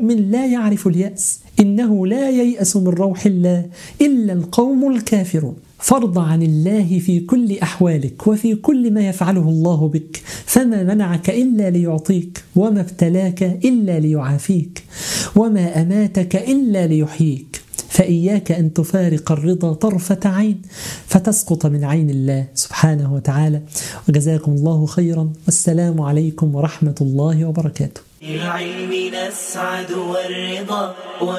المؤمن لا يعرف اليأس، إنه لا ييأس من روح الله إلا القوم الكافرون. فارض عن الله في كل أحوالك وفي كل ما يفعله الله بك، فما منعك إلا ليعطيك، وما ابتلاك إلا ليعافيك، وما أماتك إلا ليحييك. فإياك أن تفارق الرضا طرفة عين فتسقط من عين الله سبحانه وتعالى. وجزاكم الله خيرا، والسلام عليكم ورحمة الله وبركاته. بالعلم نسعد والرضا،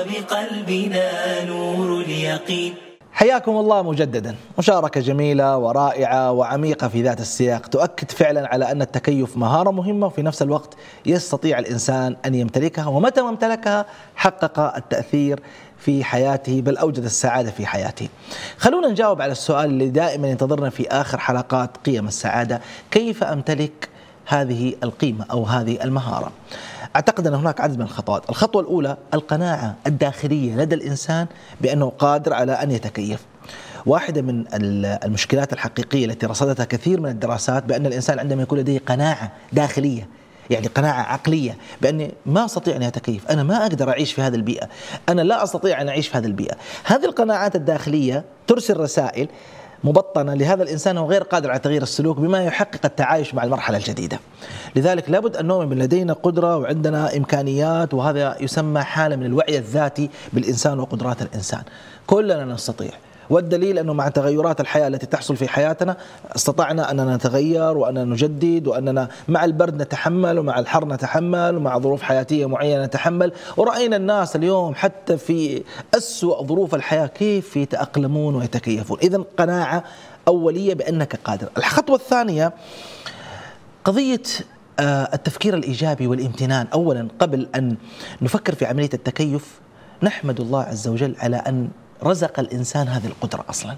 وبقلبنا نور اليقين. حياكم الله مجددا. مشاركة جميلة ورائعة وعميقة في ذات السياق، تؤكد فعلا على أن التكيف مهارة مهمة، وفي نفس الوقت يستطيع الإنسان أن يمتلكها، ومتى ما امتلكها حقق التأثير في حياته، بل أوجد السعادة في حياته. خلونا نجاوب على السؤال اللي دائما ينتظرنا في آخر حلقات قيم السعادة: كيف أمتلك هذه القيمة أو هذه المهارة؟ أعتقد أن هناك عدد من الخطوات. الخطوة الأولى القناعة الداخلية لدى الإنسان بأنه قادر على أن يتكيف. واحدة من المشكلات الحقيقية التي رصدتها كثير من الدراسات بأن الإنسان عندما يكون لديه قناعة داخلية، يعني قناعة عقلية بأني ما أستطيع أن أتكيف، أنا ما أقدر أعيش في هذه البيئة، أنا لا أستطيع أن أعيش في هذه البيئة، هذه القناعات الداخلية ترسل رسائل مبطنة لهذا الإنسان وغير قادر على تغيير السلوك بما يحقق التعايش مع المرحلة الجديدة. لذلك لابد أن نؤمن لدينا قدرة وعندنا إمكانيات، وهذا يسمى حالة من الوعي الذاتي بالإنسان وقدرات الإنسان. كلنا نستطيع، والدليل أنه مع تغيرات الحياة التي تحصل في حياتنا استطعنا أننا نتغير وأننا نجدد، وأننا مع البرد نتحمل، ومع الحر نتحمل، ومع ظروف حياتية معينة نتحمل. ورأينا الناس اليوم حتى في أسوأ ظروف الحياة كيف يتأقلمون ويتكيفون. إذن قناعة أولية بأنك قادر. الخطوة الثانية قضية التفكير الإيجابي والامتنان. أولا قبل أن نفكر في عملية التكيف نحمد الله عز وجل على أن رزق الإنسان هذه القدرة أصلا.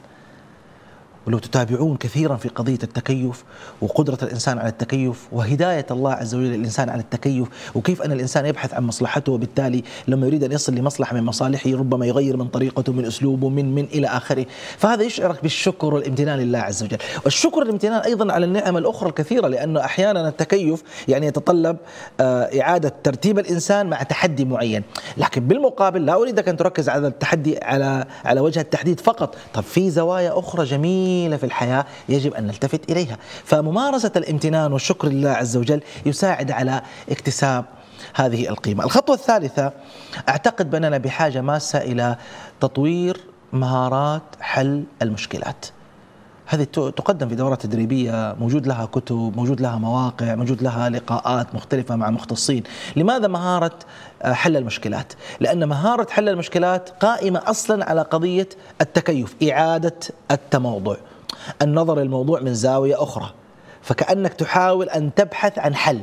ولو تتابعون كثيرا في قضية التكيف وقدرة الإنسان على التكيف وهداية الله عز وجل للإنسان على التكيف، وكيف أن الإنسان يبحث عن مصلحته، وبالتالي لما يريد أن يصل لمصلحة من مصالحه ربما يغير من طريقته، من أسلوبه، من إلى آخره. فهذا يشعرك بالشكر والامتنان لله عز وجل. والشكر والامتنان أيضا على النعم الأخرى الكثيرة، لأنه أحيانا التكيف يعني يتطلب إعادة ترتيب الإنسان مع تحدي معين، لكن بالمقابل لا أريدك أن تركز على التحدي على وجه التحديد فقط. طب في زوايا أخرى جميلة في الحياة يجب أن نلتفت إليها. فممارسة الامتنان والشكر لله عز وجل يساعد على اكتساب هذه القيمة. الخطوة الثالثة أعتقد بأننا بحاجة ماسة إلى تطوير مهارات حل المشكلات. هذه تقدم في دورات تدريبية، موجود لها كتب، موجود لها مواقع، موجود لها لقاءات مختلفة مع مختصين. لماذا مهارة حل المشكلات؟ لأن مهارة حل المشكلات قائمة أصلا على قضية التكيف، إعادة التموضع، النظر للموضوع من زاوية أخرى، فكأنك تحاول أن تبحث عن حل،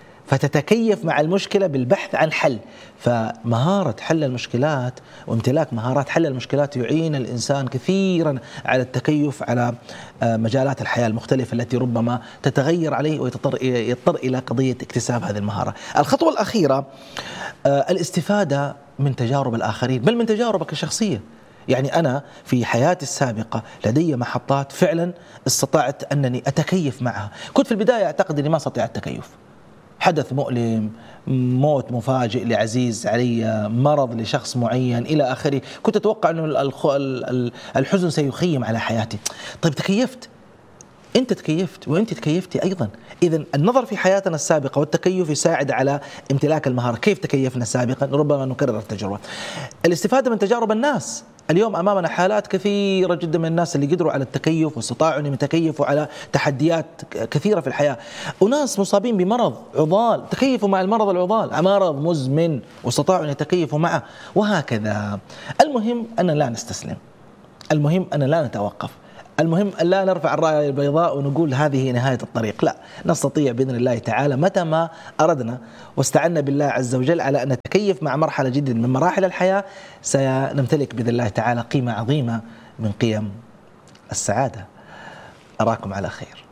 فتتكيف مع المشكلة بالبحث عن حل. فمهارة حل المشكلات وامتلاك مهارات حل المشكلات يعين الإنسان كثيرا على التكيف على مجالات الحياة المختلفة التي ربما تتغير عليه ويضطر إلى قضية اكتساب هذه المهارة. الخطوة الأخيرة الاستفادة من تجارب الآخرين، بل من تجاربك الشخصية. يعني أنا في حياتي السابقة لدي محطات فعلا استطعت أنني أتكيف معها. كنت في البداية أعتقد أني ما أستطيع التكيف، حدث مؤلم، موت مفاجئ لعزيز علي، مرض لشخص معين إلى آخره، كنت أتوقع أن الحزن سيخيم على حياتي. طيب تكيفت، أنت تكيفت وأنت تكيفتي أيضا. إذن النظر في حياتنا السابقة والتكيف يساعد على امتلاك المهارة. كيف تكيفنا سابقا؟ ربما نكرر التجربة. الاستفادة من تجارب الناس. اليوم أمامنا حالات كثيرة جدا من الناس اللي قدروا على التكيف واستطاعوا أن يتكيفوا على تحديات كثيرة في الحياة. أناس مصابين بمرض عضال تكيفوا مع المرض العضال، مرض مزمن واستطاعوا أن يتكيفوا معه، وهكذا. المهم أن لا نستسلم، المهم أن لا نتوقف، المهم أن لا نرفع الراية البيضاء ونقول هذه نهاية الطريق. لا، نستطيع بإذن الله تعالى متى ما أردنا واستعنا بالله عز وجل على أن نتكيف مع مرحلة جديدة من مراحل الحياة، سنمتلك بإذن الله تعالى قيمة عظيمة من قيم السعادة. أراكم على خير.